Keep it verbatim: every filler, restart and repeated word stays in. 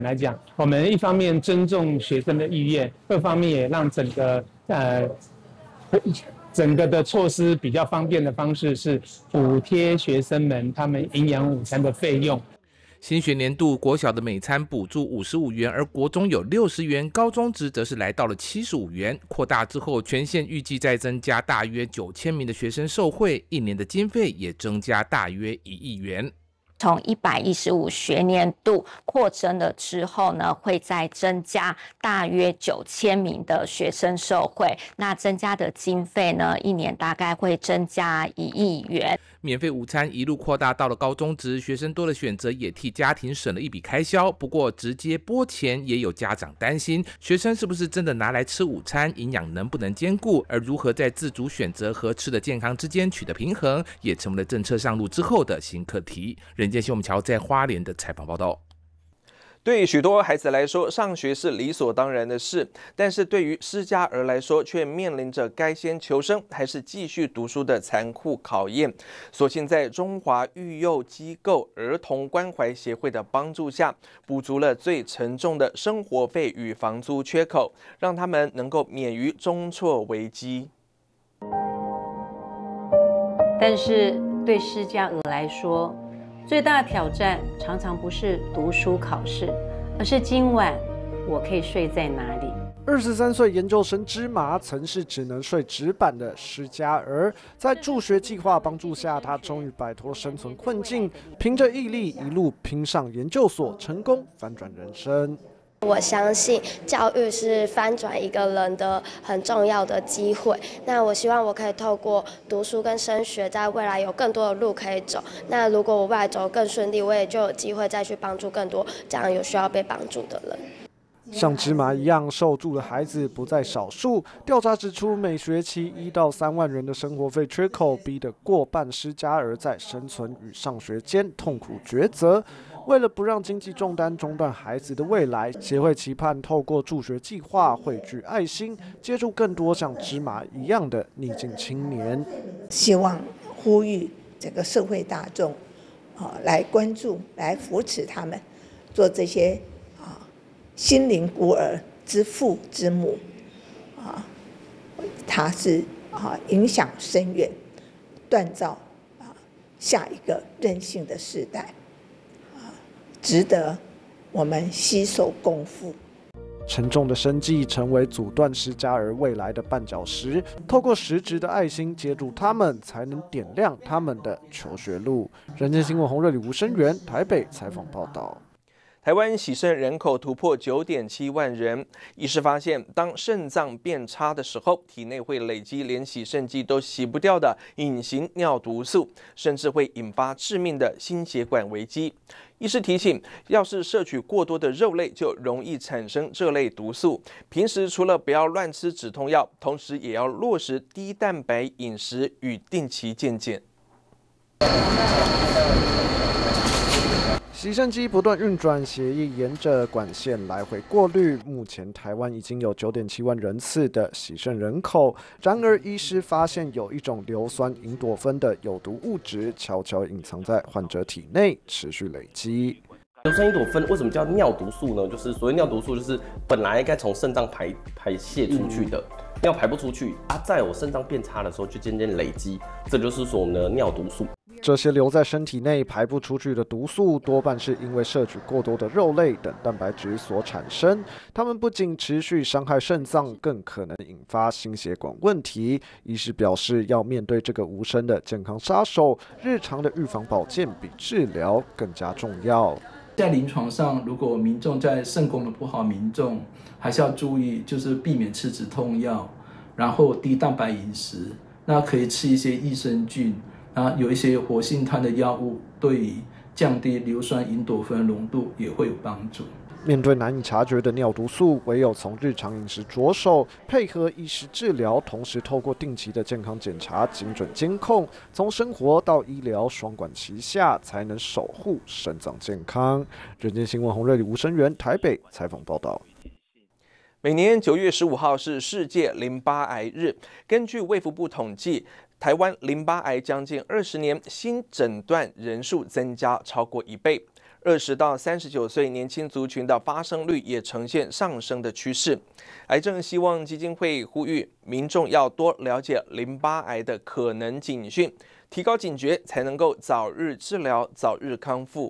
来讲，我们一方面尊重学生的意愿，二方面也让整个呃整个的措施比较方便的方式是补贴学生们他们营养午餐的费用。 新学年度国小的每餐补助五十五元，而国中有六十元，高中职则是来到了七十五元。扩大之后，全县预计再增加大约九千名的学生受惠，一年的经费也增加大约一亿元。 从一百一十五学年度扩增了之后呢，会再增加大约九千名的学生受惠。那增加的经费呢，一年大概会增加一亿元。 免费午餐一路扩大到了高中职，学生多的选择也替家庭省了一笔开销。不过直接拨钱也有家长担心，学生是不是真的拿来吃午餐，营养能不能兼顾？而如何在自主选择和吃的健康之间取得平衡，也成为了政策上路之后的新课题。人间新闻桥在花莲的采访报道。 对许多孩子来说，上学是理所当然的事，但是对于失家儿来说，却面临着该先求生还是继续读书的残酷考验。所幸在中华育幼机构儿童关怀协会的帮助下，补足了最沉重的生活费与房租缺口，让他们能够免于中辍危机。 但是对失家儿来说，最大的挑战常常不是读书考试，而是今晚我可以睡在哪里。 二十三岁研究生芝麻曾是只能睡纸板的失家儿，在助学计划帮助下，他终于摆脱生存困境，凭着毅力一路拼上研究所，成功翻转人生。 我相信教育是翻转一个人的很重要的机会。那我希望我可以透过读书跟升学，在未来有更多的路可以走。那如果我未来走得更顺利，我也就有机会再去帮助更多这样有需要被帮助的人。 像芝麻一样受助的孩子不在少数。调查指出，每学期一到三万元的生活费缺口，逼得过半失家儿在生存与上学间痛苦抉择。为了不让经济重担中断孩子的未来，协会期盼透过助学计划汇聚爱心，接触更多像芝麻一样的逆境青年。 希望呼吁整个社会大众，啊，来关注、来扶持他们，做这些啊心灵孤儿之父之母，啊，他是啊影响深远，锻造啊下一个韧性的世代。值得我们携手共赴。 沉重的生计成为阻断失家儿未来的绊脚石，透过实质的爱心接住他们，才能点亮他们的求学路。人间新闻洪瑞里、吴声源台北采访报道。 台湾洗肾人口突破 九点七万人，医师发现，当肾脏变差的时候，体内会累积连洗肾剂都洗不掉的隐形尿毒素，甚至会引发致命的心血管危机。医师提醒，要是摄取过多的肉类，就容易产生这类毒素。平时除了不要乱吃止痛药，同时也要落实低蛋白饮食与定期健检。 洗肾机不断运转，血液沿着管线来回过滤。目前台湾已经有 九点七万人次的洗肾人口。然而，医师发现有一种硫酸吲哚酚的有毒物质悄悄隐藏在患者体内，持续累积。 硫酸吲哚酚为什么叫尿毒素呢？就是所谓尿毒素，就是本来应该从肾脏排排泄出去的，尿排不出去啊，在我肾脏变差的时候就渐渐累积，这就是所谓的尿毒素。 这些留在身体内排不出去的毒素，多半是因为摄取过多的肉类等蛋白质所产生。它们不仅持续伤害肾脏，更可能引发心血管问题。医师表示，要面对这个无声的健康杀手，日常的预防保健比治疗更加重要。 在临床上，如果民众在肾功能不好，民众还是要注意，就是避免吃止痛药，然后低蛋白饮食，那可以吃一些益生菌。啊，有一些活性炭的药物对于降低硫酸吲哚酚浓度也会有帮助。 面对难以察觉的尿毒素，唯有从日常饮食着手，配合医师治疗，同时透过定期的健康检查、精准监控，从生活到医疗双管齐下，才能守护肾脏健康。人间新闻洪瑞里、吴声源台北采访报道。 每年九月十五号是世界淋巴癌日，根据卫福部统计，台湾淋巴癌将近二十年新诊断人数增加超过一倍， 二十到三十九岁年轻族群的发生率也呈现上升的趋势。癌症希望基金会呼吁民众要多了解淋巴癌的可能警讯，提高警觉，才能够早日治疗、早日康复。